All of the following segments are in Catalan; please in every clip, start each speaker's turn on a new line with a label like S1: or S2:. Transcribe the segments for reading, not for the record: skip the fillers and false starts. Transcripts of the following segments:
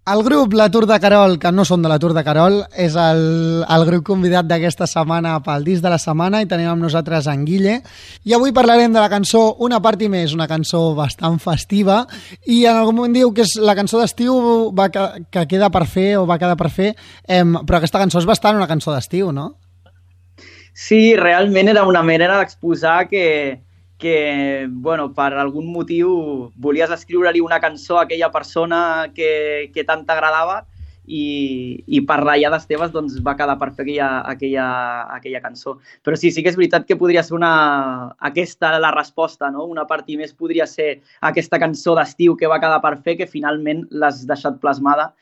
S1: El grup La Tour de Carol, que no són de La Tour de Carol, és el grup convidat d'aquesta setmana pel disc de la setmana i tenim amb nosaltres en Guille. I avui parlarem de la cançó Una part i més, una cançó bastant festiva i en algun moment diu que és la cançó d'estiu que queda per fer o va quedar per fer, però aquesta cançó és bastant una cançó d'estiu, no?
S2: Sí, realment era una manera d'exposar que bueno, per algun motiu volies escriure-li una cançó a aquella persona que tant t'agradava i per ratllades teves doncs, va quedar per fer aquella cançó. Però sí que és veritat que podria ser aquesta la resposta, no? Una part i més podria ser aquesta cançó d'estiu que va quedar per fer, que finalment l'has deixat plasmada.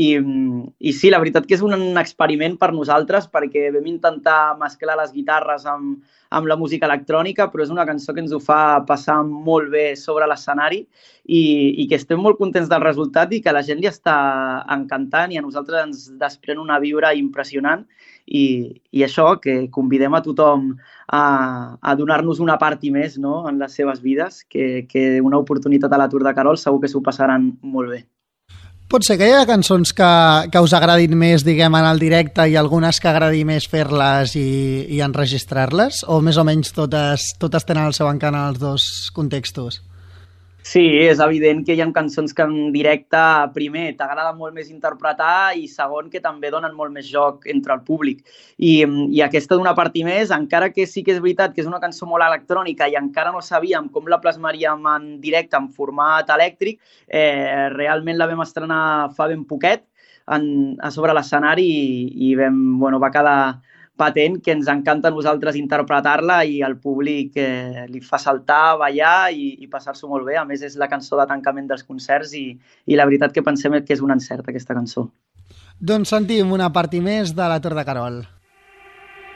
S2: I sí, la veritat que és un experiment per nosaltres perquè vam intentar mesclar les guitarres amb la música electrònica, però és una cançó que ens ho fa passar molt bé sobre l'escenari i que estem molt contents del resultat i que la gent li està encantant i a nosaltres ens desprèn una vibra impressionant i això, que convidem a tothom a donar-nos una part i més, no?, en les seves vides, que una oportunitat a la Tour de Carol segur que s'ho passaran molt bé.
S1: Pot ser que hi ha cançons que us agradin més, diguem, en el directe i algunes que agradi més fer-les i enregistrar-les? O més o menys totes tenen el seu encant en els dos contextos?
S2: Sí, és evident que hi ha cançons que en directe, primer, t'agrada molt més interpretar i segon, que també donen molt més joc entre el públic. I aquesta d'Una part i més, encara que sí que és veritat que és una cançó molt electrònica i encara no sabíem com la plasmaríem en directe en format elèctric, realment la vam estrenar fa ben poquet a sobre l'escenari i va quedar patent que ens encanta a nosaltres interpretar-la i al públic li fa saltar, ballar i passar-s'ho molt bé. A més, és la cançó de tancament dels concerts i la veritat que pensem que és un encert, aquesta cançó.
S1: Doncs sentim Una part i més de La Tour de Carol.